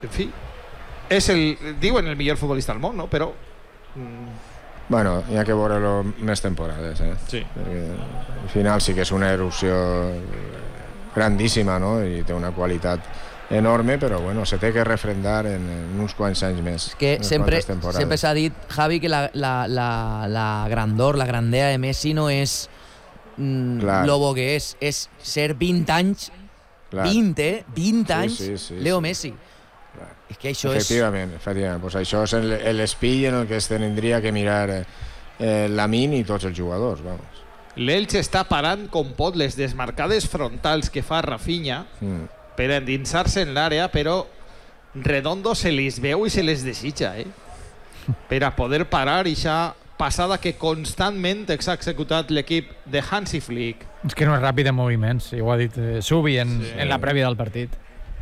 En fi, diuen el millor futbolista del món, no? Però... Bueno, hi ha que veure-lo més temporades, Sí. Perquè al final sí que és una erupció grandíssima, no? I té una qualitat enorme, però bueno, se té que refrendar en uns quants anys més. És que sempre s'ha dit, Javi, que la grandor, la grandea de Messi no és lo bo que és ser 20 anys, 20 anys, Leo Messi. És que això efectivament. Pues això és l'espill en el que es tindria que mirar Lamine i tots els jugadors, vamos. L'Elx està parant com pot les desmarcades frontals que fa Rafinha per endinsar-se en l'àrea, però Redondo se les veu i se les desitja, per a poder parar aquesta passada que constantment s'ha executat l'equip de Hansi Flick. És que no és ràpid en moviments, ja ho ha dit Subi en la prèvia del partit.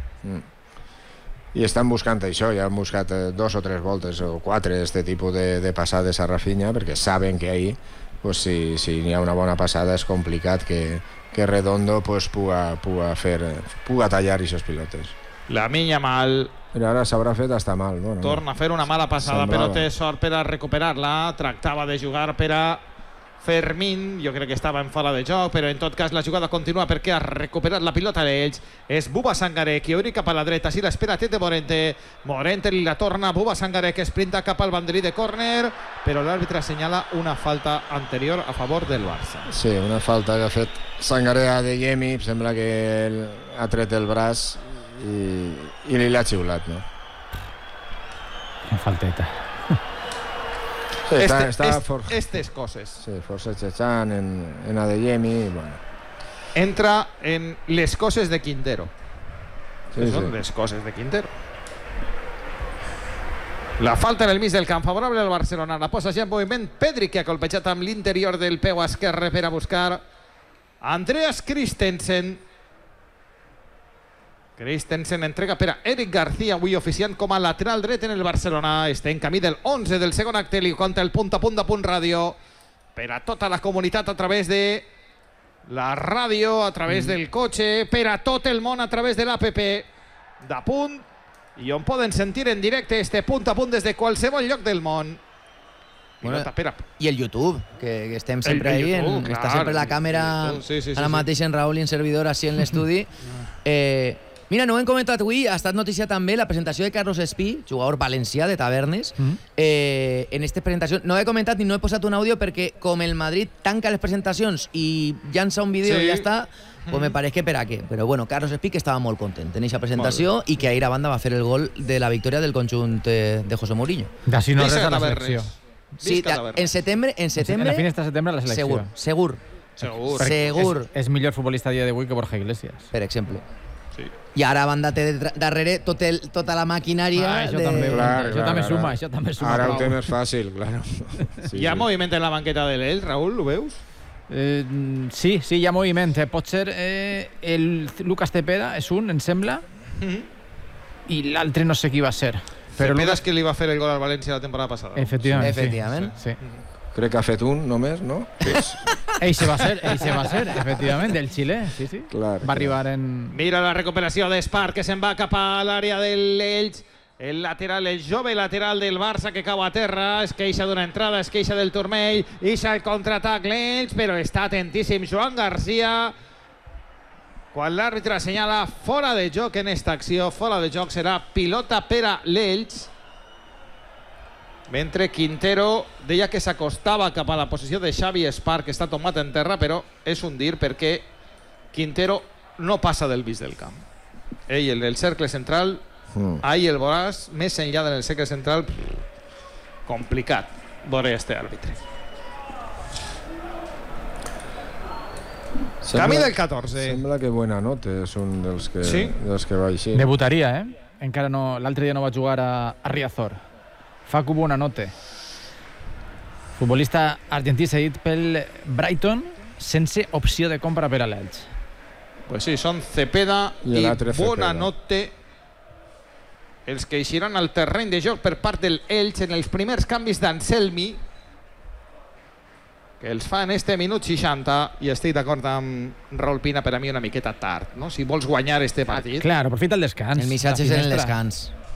I estan buscant això, ja han buscat 2 o 3 voltes o 4 este tipus de passades a Rafinha, perquè saben que ahí, pues, si hi ha una bona passada és complicat que Redondo pues, puga tallar aquestes pilotes. Lamine Yamal però ara s'haurà fet hasta mal, no? Torna a fer una mala passada, però té sort per a recuperar-la. Tractava de jugar per a Fermín, jo crec que estava en fora de joc, però en tot cas la jugada continua perquè ha recuperat la pilota d'ells. És Bouba Sangaré qui obri cap a la dreta, si l'espera Tete Morente li la torna, Bouba Sangaré que esprinta cap al banderí de córner, però l'àrbitre assenyala una falta anterior a favor del Barça. Sí, una falta que ha fet Sangaré a De Jemi, sembla que ha tret el braç i li l'ha xiulat, no? Una falteta. Sí, Estes coses. Sí, força xexant en Adeyemi, bueno. Entra en les coses de Quintero. Són les coses de Quintero. La falta en el mig del camp, favorable al Barcelona. La posa ja en moviment Pedri, que ha colpejat amb l'interior del peu esquerre per a buscar Andreas Christensen. Christensen entrega per a Eric García, avui oficiant com a lateral dret en el Barcelona. Està en camí del 11 del segon acte, li conta el punt a punt de Punt Ràdio per a tota la comunitat a través de la ràdio, a través del cotxe, per a tot el món a través de l'APP de Punt, i on poden sentir en directe este punt a punt des de qualsevol lloc del món. I el YouTube, que estem sempre ahí, està sempre la càmera ara mateix en Raúl i en servidor així en l'estudi. Mira, no ho hem comentat avui, ha estat notícia també la presentació de Carlos Espí, jugador valencià de Tavernes. En aquesta presentació no he comentat ni no he posat un àudio perquè com el Madrid tanca les presentacions i llança un vídeo i ja està, pues me pareix que per a què. Però bueno, Carlos Espí que estava molt content en aquesta presentació i que ahir a banda va fer el gol de la victòria del conjunt de José Mourinho. D'ací no res a la selecció. Sí, en setembre... En la finestra de setembre a la selecció. Segur. És millor futbolista a dia d'avui que Borja Iglesias. Per exemple. I ara a banda té darrere tota la maquinària. Això també suma. Ara ho té més fàcil, clar. Hi ha moviment en la banqueta de l'Elx, Raúl, ho veus? Sí, hi ha moviment. Pot ser el Lucas Cepeda, és un, em sembla, i l'altre no sé qui va ser. Cepeda és que li va fer el gol al València la temporada passada. Efectivament. Crec que ha fet un només, no? Eixe va ser, efectivament, del Xile, sí. Va arribar en... Mira la recuperació d'Espar, que se'n va cap a l'àrea de l'Elx. El lateral, el jove lateral del Barça que cau a terra, es queixa d'una entrada, es queixa del turmell, ixa el contraatac l'Elx, però està atentíssim Joan García. Quan l'àrbitre assenyala fora de joc en esta acció, fora de joc serà pilota per a l'Elx. Mentre Quintero deia que s'acostava cap a la posició de Xavi Espar, que està tomat en terra, però és un dir perquè Quintero no passa del mig del camp. Ell, el cercle central, ahí el veuràs, més enllà del cercle central, complicat veure este àrbitre. Camí del 14. Sembla que Buenanote és un dels que va així. Debutaria, encara no, l'altre dia no va jugar a Riazor. Facu Buenanote, futbolista argentí cedit pel Brighton sense opció de compra per a l'Elx. Pues sí, són Cepeda i Buenanote els que eixiran al terreny de joc per part del Elx en els primers canvis d'Anselmi, que els fa en este minut 60, i estic d'acord amb Raúl Pina, per a mi una miqueta tard, no? Si vols guanyar este partit. Clar, aprofita el descans. El missatge és en el descans.